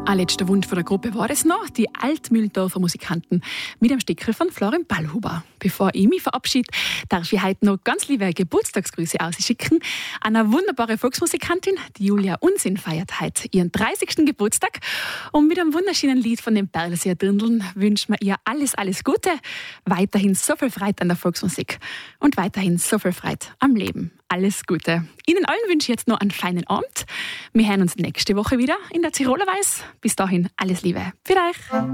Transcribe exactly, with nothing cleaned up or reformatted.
Ein letzter Wunsch von der Gruppe war es noch, die Altmühldorfer Musikanten mit einem Stickerl von Florian Ballhuber. Bevor ich mich verabschiede, darf ich heute noch ganz liebe Geburtstagsgrüße ausschicken an eine wunderbare Volksmusikantin. Die Julia Unsinn feiert heute ihren dreißigsten Geburtstag. Und mit einem wunderschönen Lied von den Perlseer Dirndln wünschen wir ihr alles, alles Gute, weiterhin so viel Freude an der Volksmusik und weiterhin so viel Freude am Leben. Alles Gute. Ihnen allen wünsche ich jetzt noch einen feinen Abend. Wir hören uns nächste Woche wieder in der Tiroler Weiß. Bis dahin alles Liebe. Für euch.